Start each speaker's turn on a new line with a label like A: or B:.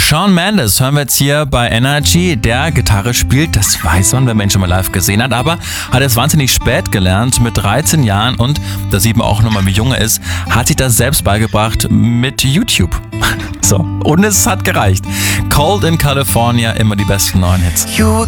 A: Shawn Mendes hören wir jetzt hier bei Energy, der Gitarre spielt, das weiß man, wenn man ihn schon mal live gesehen hat, aber hat es wahnsinnig spät gelernt, mit 13 Jahren und, da sieht man auch nochmal, wie jung er ist, hat sich das selbst beigebracht mit YouTube. So, und es hat gereicht. Cold in California, immer die besten neuen Hits.
B: You were